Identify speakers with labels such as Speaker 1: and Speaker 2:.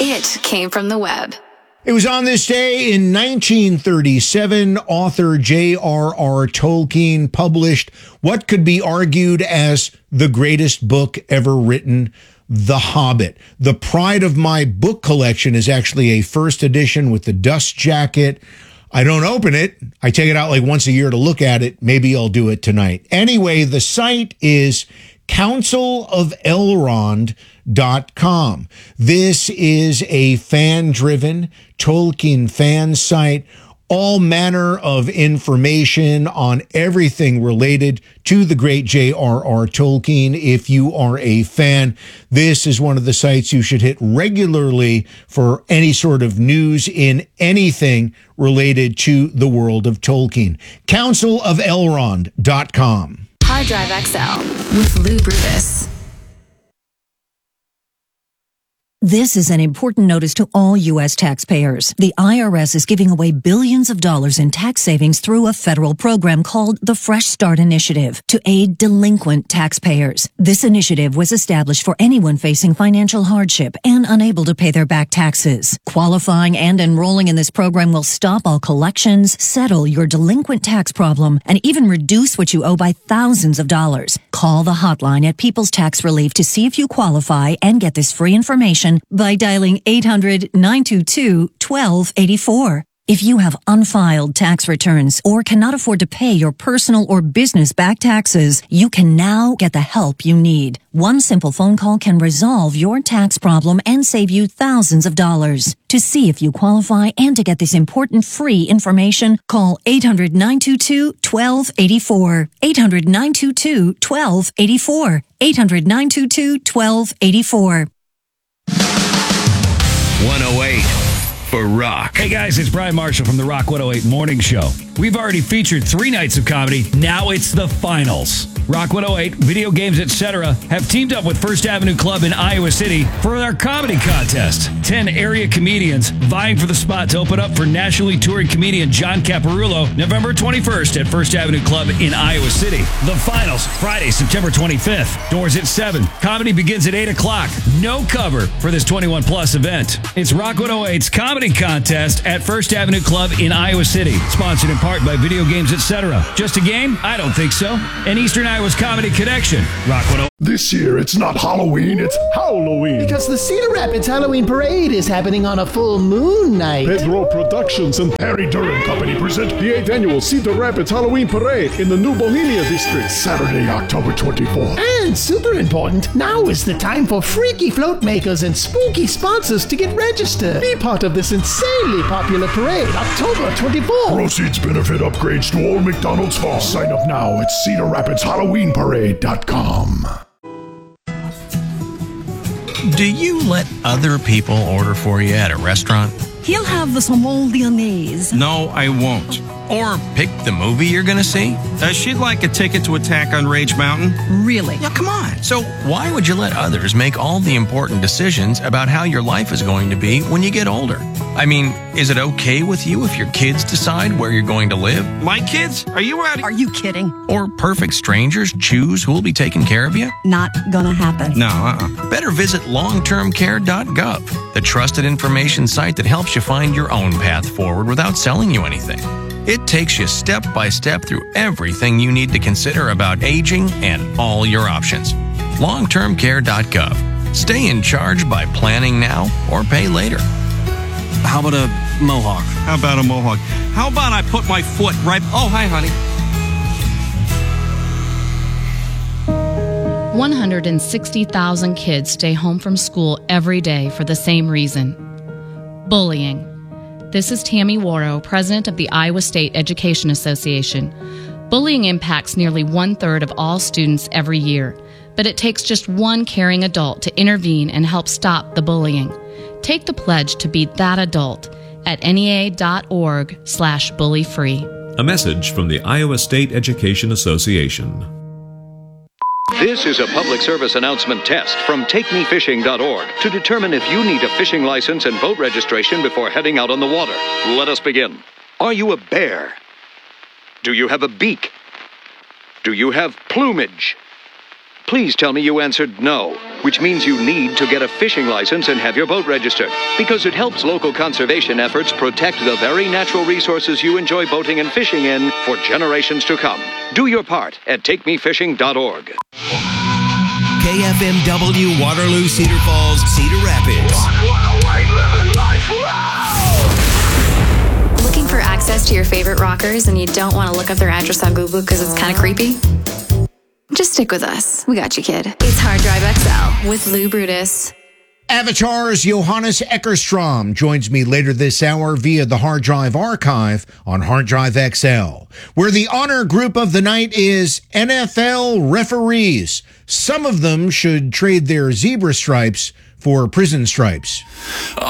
Speaker 1: It came from the web.
Speaker 2: It was on this day in 1937, author J.R.R. Tolkien published what could be argued as the greatest book ever written, The Hobbit. The pride of my book collection is actually a first edition with the dust jacket. I don't open it. I take it out like once a year to look at it. Maybe I'll do it tonight. Anyway, the site is councilofelrond.com. This is a fan-driven Tolkien fan site. All manner of information on everything related to the great J.R.R. Tolkien. If you are a fan, this is one of the sites you should hit regularly for any sort of news in anything related to the world of Tolkien. councilofelrond.com.
Speaker 1: Hard Drive XL with Lou Brutus.
Speaker 3: This is an important notice to all U.S. taxpayers. The IRS is giving away billions of dollars in tax savings through a federal program called the Fresh Start Initiative to aid delinquent taxpayers. This initiative was established for anyone facing financial hardship and unable to pay their back taxes. Qualifying and enrolling in this program will stop all collections, settle your delinquent tax problem, and even reduce what you owe by thousands of dollars. Call the hotline at People's Tax Relief to see if you qualify and get this free information by dialing 800-922-1284. If you have unfiled tax returns or cannot afford to pay your personal or business back taxes, you can now get the help you need. One simple phone call can resolve your tax problem and save you thousands of dollars. To see if you qualify and to get this important free information, call 800-922-1284. 800-922-1284. 800-922-1284.
Speaker 4: 108 for Rock.
Speaker 5: Hey guys, it's Brian Marshall from the Rock 108 Morning Show. We've already featured 3 nights of comedy. Now it's the finals. Rock 108, video games, etc. have teamed up with First Avenue Club in Iowa City for our comedy contest. 10 area comedians vying for the spot to open up for nationally touring comedian John Caparulo November 21st at First Avenue Club in Iowa City. The finals, Friday, September 25th. Doors at 7. Comedy begins at 8 o'clock. No cover for this 21-plus event. It's Rock 108's comedy contest at First Avenue Club in Iowa City. Sponsored in part by video games, etc. Just a game? I don't think so. An Eastern Iowa's comedy connection. Rock 108.
Speaker 6: This year, it's not Halloween, it's Halloween.
Speaker 7: Because the Cedar Rapids Halloween Parade is happening on a full moon night.
Speaker 6: Pedro Productions and Harry Duran Company present the 8th annual Cedar Rapids Halloween Parade in the New Bohemia District, Saturday, October 24th.
Speaker 7: And super important, now is the time for freaky float makers and spooky sponsors to get registered. Be part of this insanely popular parade, October 24th.
Speaker 6: Proceeds benefit upgrades to Old McDonald's Farm. Sign up now at CedarRapidsHalloweenParade.com.
Speaker 8: Do you let other people order for you at a restaurant?
Speaker 9: He'll have the saumon lyonnaise.
Speaker 8: No, I won't. Or pick the movie you're going to see? She'd like a ticket to Attack on Rage Mountain.
Speaker 9: Really?
Speaker 8: Yeah, come on. So why would you let others make all the important decisions about how your life is going to be when you get older? I mean, is it okay with you if your kids decide where you're going to live? My kids? Are you out?
Speaker 9: Are you kidding?
Speaker 8: Or perfect strangers choose who'll be taking care of you?
Speaker 9: Not gonna happen.
Speaker 8: No, Better visit longtermcare.gov, the trusted information site that helps you find your own path forward without selling you anything. It takes you step by step through everything you need to consider about aging and all your options. Longtermcare.gov. Stay in charge by planning now or pay later.
Speaker 10: How about a mohawk?
Speaker 8: How about a mohawk? How about I put my foot right... Oh, hi, honey.
Speaker 11: 160,000 kids stay home from school every day for the same reason: bullying. This is Tammy Warrow, president of the Iowa State Education Association. Bullying impacts nearly 1/3 of all students every year, but it takes just one caring adult to intervene and help stop the bullying. Take the pledge to be that adult at nea.org/bullyfree.
Speaker 12: A message from the Iowa State Education Association.
Speaker 13: This is a public service announcement test from TakeMeFishing.org to determine if you need a fishing license and boat registration before heading out on the water. Let us begin. Are you a bear? Do you have a beak? Do you have plumage? Please tell me you answered no, which means you need to get a fishing license and have your boat registered, because it helps local conservation efforts protect the very natural resources you enjoy boating and fishing in for generations to come. Do your part at takemefishing.org.
Speaker 14: KFMW, Waterloo, Cedar Falls, Cedar Rapids.
Speaker 1: Looking for access to your favorite rockers and you don't want to look up their address on Google because it's kind of creepy? Just stick with us. We got you, kid. It's Hard Drive XL with Lou Brutus.
Speaker 2: Avatar's Johannes Eckerstrom joins me later this hour via the Hard Drive Archive on Hard Drive XL, where the honor group of the night is NFL referees. Some of them should trade their zebra stripes for prison stripes.